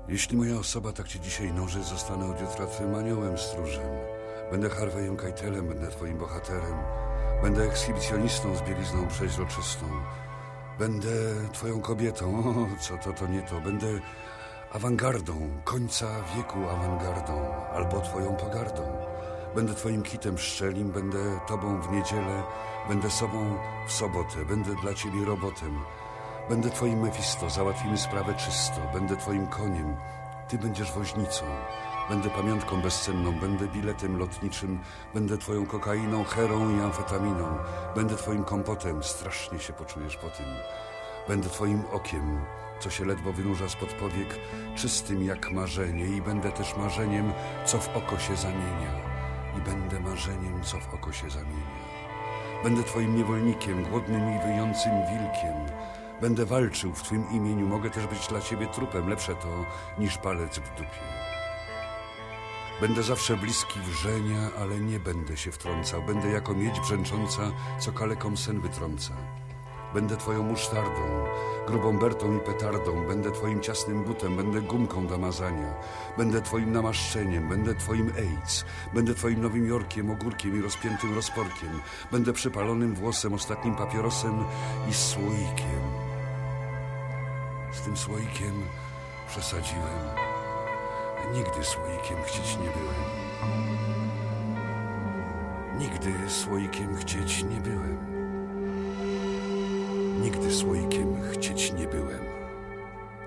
Jeśli moja osoba tak cię dzisiaj noży, zostanę od jutra twym aniołem stróżem. Będę Harveyem Keitelem, będę twoim bohaterem. Będę ekshibicjonistą z bielizną przeźroczystą. Będę twoją kobietą, to nie to. Będę awangardą, końca wieku awangardą, albo twoją pogardą. Będę twoim kitem pszczelim, będę tobą w niedzielę, będę sobą w sobotę, będę dla ciebie robotem. Będę twoim Mefisto, załatwimy sprawę czysto. Będę twoim koniem, ty będziesz woźnicą. Będę pamiątką bezcenną, będę biletem lotniczym. Będę twoją kokainą, herą i amfetaminą. Będę twoim kompotem, strasznie się poczujesz po tym. Będę twoim okiem, co się ledwo wynurza spod powiek, czystym jak marzenie. I będę też marzeniem, co w oko się zamienia. I będę marzeniem, co w oko się zamienia. Będę twoim niewolnikiem, głodnym i wyjącym wilkiem. Będę walczył w twym imieniu, mogę też być dla ciebie trupem, lepsze to niż palec w dupie. Będę zawsze bliski wrzenia, ale nie będę się wtrącał. Będę jako miedź brzęcząca, co kalekom sen wytrąca. Będę twoją musztardą, grubą bertą i petardą. Będę twoim ciasnym butem, będę gumką do mazania. Będę twoim namaszczeniem, będę twoim AIDS. Będę twoim Nowym Jorkiem, ogórkiem i rozpiętym rozporkiem. Będę przypalonym włosem, ostatnim papierosem i słoikiem. Z tym słoikiem przesadziłem. Nigdy słoikiem chcieć nie byłem. Nigdy słoikiem chcieć nie byłem. Nigdy słoikiem chcieć nie byłem.